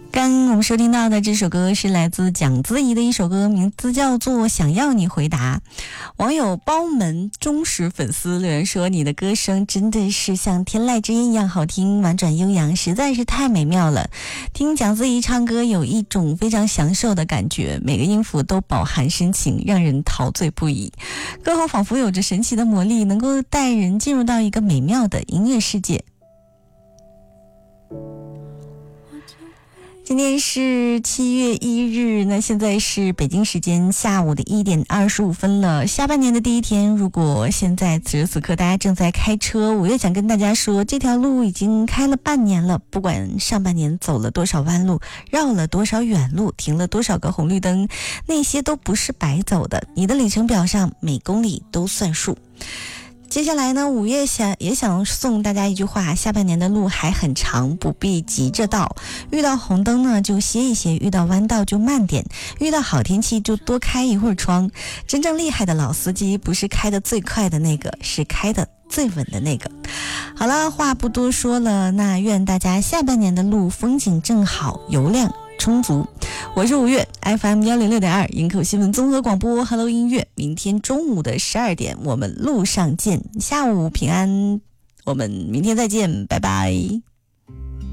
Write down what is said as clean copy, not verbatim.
刚我们收听到的这首歌是来自蒋姿怡的一首歌，名字叫做《想要你回答》。网友包门忠实粉丝留言说，你的歌声真的是像天籁之音一样好听，婉转悠扬，实在是太美妙了。听蒋姿怡唱歌有一种非常享受的感觉，每个音符都饱含深情，让人陶醉不已。歌喉仿佛有着神奇的魔力，能够带人进入到一个美妙的音乐世界。今天是7月1日，那现在是北京时间下午的1点25分了。下半年的第一天，如果现在此时此刻大家正在开车，我也想跟大家说，这条路已经开了半年了，不管上半年走了多少弯路，绕了多少远路，停了多少个红绿灯，那些都不是白走的，你的里程表上每公里都算数。接下来呢，5月也想送大家一句话，下半年的路还很长，不必急着到，遇到红灯呢就歇一歇，遇到弯道就慢点，遇到好天气就多开一会儿窗。真正厉害的老司机不是开得最快的那个，是开得最稳的那个。好了，话不多说了，那愿大家下半年的路风景正好，油量充足。我是5月 FM 106.2营口新闻综合广播 Hello 音乐，明天中午的12点我们路上见，下午平安，我们明天再见，拜拜。